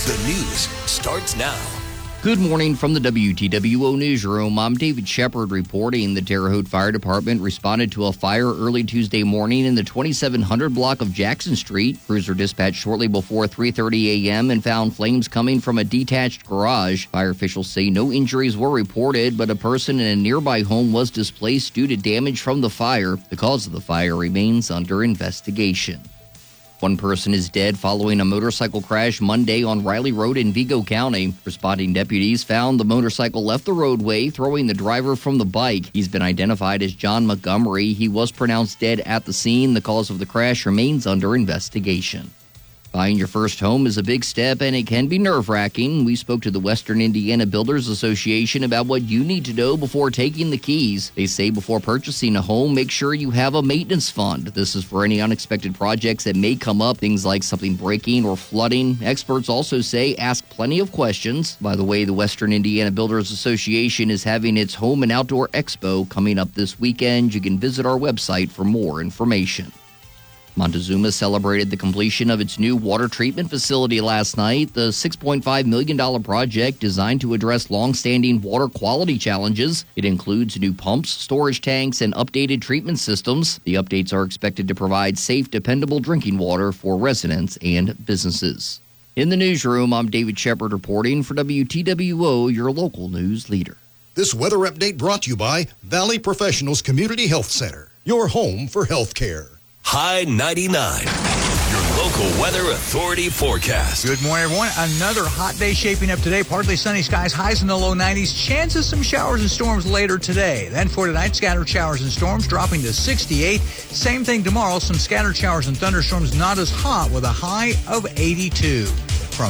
The news starts now. Good morning from the WTWO Newsroom. I'm David Shepard reporting. The Terre Haute Fire Department responded to a fire early Tuesday morning in the 2700 block of Jackson Street. Crews were dispatched shortly before 3:30 a.m. and found flames coming from a detached garage. Fire officials say no injuries were reported, but a person in a nearby home was displaced due to damage from the fire. The cause of the fire remains under investigation. One person is dead following a motorcycle crash Monday on Riley Road in Vigo County. Responding deputies found the motorcycle left the roadway, throwing the driver from the bike. He's been identified as John Montgomery. He was pronounced dead at the scene. The cause of the crash remains under investigation. Buying your first home is a big step, and it can be nerve-wracking. We spoke to the Western Indiana Builders Association about what you need to know before taking the keys. They say before purchasing a home, make sure you have a maintenance fund. This is for any unexpected projects that may come up, things like something breaking or flooding. Experts also say ask plenty of questions. By the way, the Western Indiana Builders Association is having its Home and Outdoor Expo coming up this weekend. You can visit our website for more information. Montezuma celebrated the completion of its new water treatment facility last night. The $6.5 million project designed to address long-standing water quality challenges. It includes new pumps, storage tanks, and updated treatment systems. The updates are expected to provide safe, dependable drinking water for residents and businesses. In the newsroom, I'm David Shepard reporting for WTWO, your local news leader. This weather update brought to you by Valley Professionals Community Health Center, your home for health care. High 99, your local weather authority forecast. Good morning, everyone. Another hot day shaping up today. Partly sunny skies, highs in the low 90s. Chances some showers and storms later today. Then for tonight, scattered showers and storms dropping to 68. Same thing tomorrow. Some scattered showers and thunderstorms, not as hot, with a high of 82. From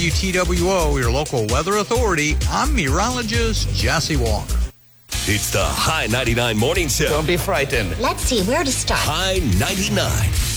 WTWO, your local weather authority, I'm meteorologist Jesse Walker. It's the High 99 Morning Show. Don't be frightened. Let's see where to start. High 99.